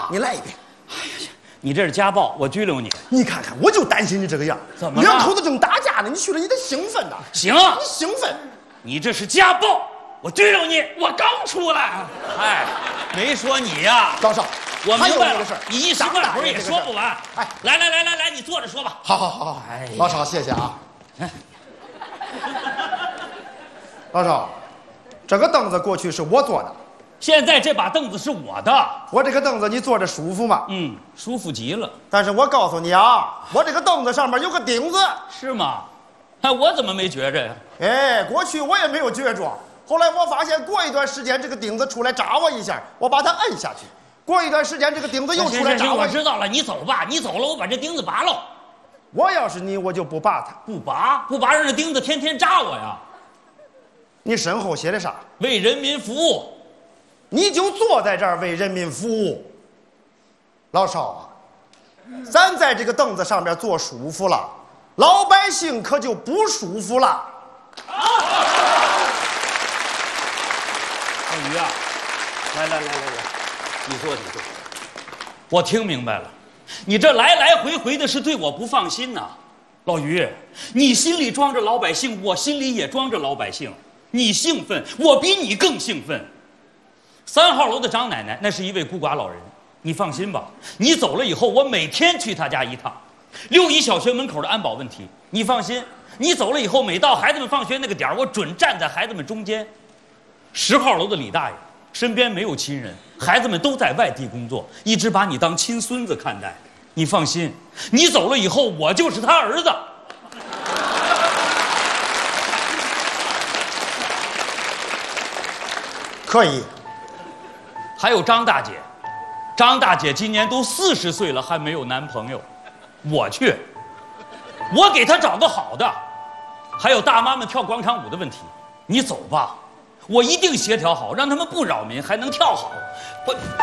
你来一遍。 你这是家暴，我拘留你。 你看看，我就担心你这个样。 怎么了？ 两口子正打架呢，你去了，你得兴奋呐。 行， 你兴奋。 你这是家暴，我拘留你。我刚出来。哎，没说你呀， 老少， 我明白了。 事你一时半会儿也说不完。哎，来，你坐着说吧。 好。哎，老少，谢谢啊。老少，这个凳子过去是我坐的。 现在这把凳子是我的， 我这个凳子你坐着舒服吗？ 舒服极了。 但是我告诉你啊，我这个凳子上面有个钉子。 是吗？哎，我怎么没觉着呀？ 哎，过去我也没有觉着，后来我发现过一段时间这个钉子出来扎我一下，我把它摁下去。过一段时间这个钉子又出来扎我。 我知道了，你走吧，你走了，我把这钉子拔了。 我要是你，我就不拔它。 不拔，让这钉子天天扎我呀。 你身后写的啥？ 为人民服务。 你就坐在这儿为人民服务，老少啊，咱在这个凳子上面坐舒服了，老百姓可就不舒服了。 老于啊，来，你坐。我听明白了，你这来回的是对我不放心呐。老于，你心里装着老百姓，我心里也装着老百姓。你兴奋，我比你更兴奋。3号楼的张奶奶，那是一位孤寡老人。你放心吧，你走了以后，我每天去她家一趟。6一小学门口的安保问题，你放心，你走了以后，每到孩子们放学那个点儿，我准站在孩子们中间。10号楼的李大爷，身边没有亲人，孩子们都在外地工作，一直把你当亲孙子看待。你放心，你走了以后，我就是他儿子。 可以。 还有张大姐，张大姐今年都40岁了，还没有男朋友。我去，我给她找个好的。还有大妈们跳广场舞的问题，你走吧，我一定协调好，让他们不扰民，还能跳好。我。